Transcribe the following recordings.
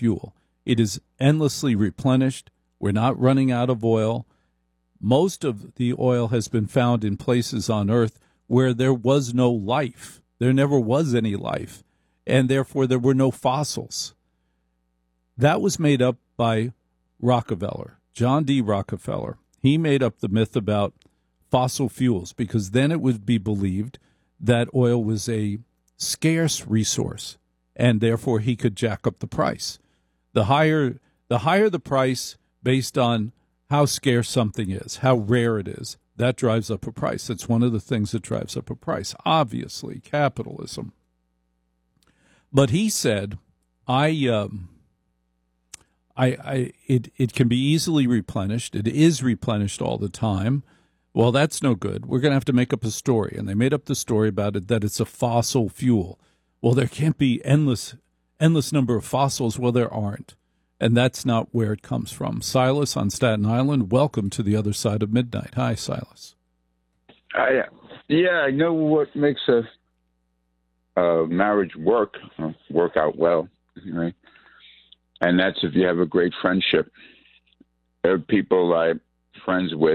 fuel. It is endlessly replenished. We're not running out of oil. Most of the oil has been found in places on Earth where there was no life. There never was any life, and therefore there were no fossils. That was made up by Rockefeller, John D. Rockefeller. He made up the myth about fossil fuels because then it would be believed that oil was a scarce resource, and therefore he could jack up the price. The higher the price based on how scarce something is, how rare it is, that drives up a price. That's one of the things that drives up a price. Obviously, capitalism. But he said, it can be easily replenished. It is replenished all the time. Well, that's no good. We're going to have to make up a story. And they made up the story about it, that it's a fossil fuel. Well, there can't be endless number of fossils. Well, there aren't. And that's not where it comes from. Silas on Staten Island, welcome to the other side of midnight. Hi, Silas. I know what makes a marriage work out well, right? And that's if you have a great friendship. There are people I'm friends with,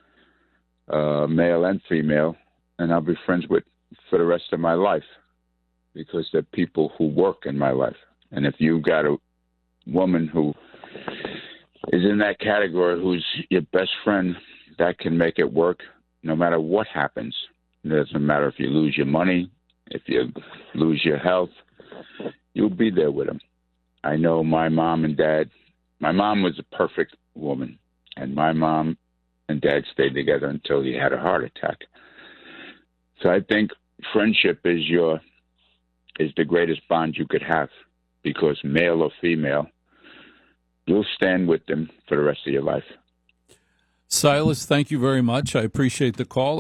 male and female, and I'll be friends with for the rest of my life because they're people who work in my life. And if you've got a woman who is in that category, who's your best friend, that can make it work no matter what happens. It doesn't matter if you lose your money, if you lose your health, you'll be there with them. I know my mom and dad. My mom was a perfect woman, and my mom and dad stayed together until he had a heart attack. So I think friendship is the greatest bond you could have, because male or female, you'll stand with them for the rest of your life. Silas, thank you very much. I appreciate the call.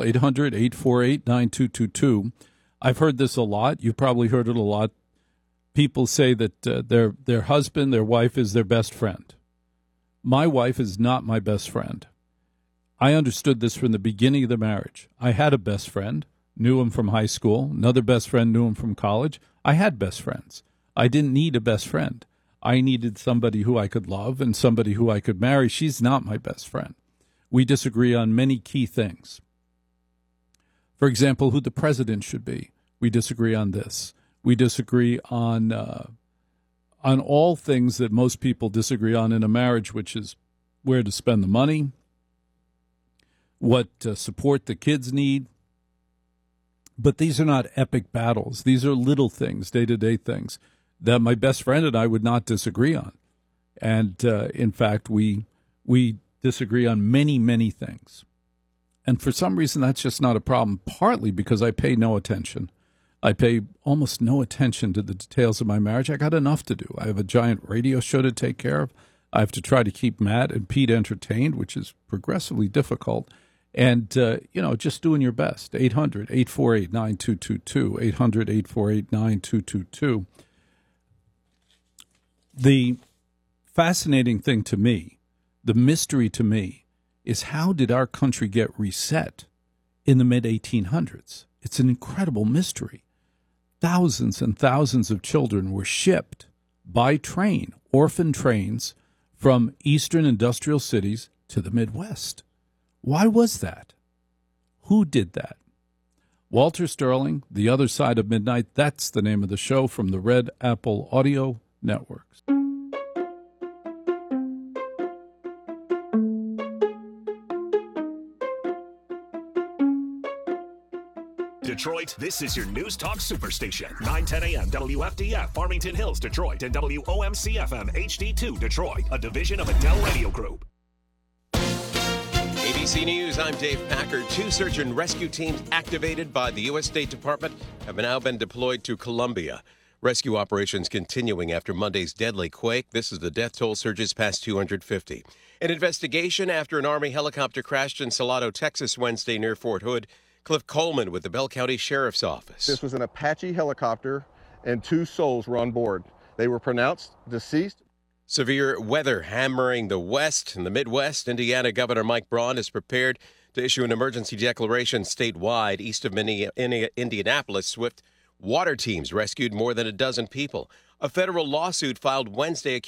800-848-9222. I've heard this a lot. You've probably heard it a lot. People say that their husband, their wife is their best friend. My wife is not my best friend. I understood this from the beginning of the marriage. I had a best friend, knew him from high school. Another best friend knew him from college. I had best friends. I didn't need a best friend. I needed somebody who I could love and somebody who I could marry. She's not my best friend. We disagree on many key things. For example, who the president should be. We disagree on this. We disagree on all things that most people disagree on in a marriage, which is where to spend the money, what support the kids need. But these are not epic battles. These are little things, day-to-day things that my best friend and I would not disagree on. And, in fact, we disagree on many, many things. And for some reason, that's just not a problem, partly because I pay no attention. I pay almost no attention to the details of my marriage. I got enough to do. I have a giant radio show to take care of. I have to try to keep Matt and Pete entertained, which is progressively difficult. And, just doing your best. 800-848-9222. 800-848-9222. The fascinating thing to me, the mystery to me, is how did our country get reset in the mid-1800s? It's an incredible mystery. Thousands and thousands of children were shipped by train, orphan trains, from eastern industrial cities to the Midwest. Why was that? Who did that? Walter Sterling, The Other Side of Midnight, that's the name of the show from the Red Apple Audio Networks. Detroit, this is your News Talk Superstation. 9:10 a.m. WFDF, Farmington Hills, Detroit, and WOMC-FM HD2, Detroit, a division of Adele Radio Group. ABC News, I'm Dave Packer. 2 search and rescue teams activated by the U.S. State Department have now been deployed to Colombia. Rescue operations continuing after Monday's deadly quake. This is the death toll surges past 250. An investigation after an Army helicopter crashed in Salado, Texas Wednesday near Fort Hood. Cliff Coleman with the Bell County Sheriff's Office. This was an Apache helicopter, and 2 souls were on board. They were pronounced deceased. Severe weather hammering the West and the Midwest. Indiana Governor Mike Braun is prepared to issue an emergency declaration statewide. East of Indianapolis, swift water teams rescued more than a dozen people. A federal lawsuit filed Wednesday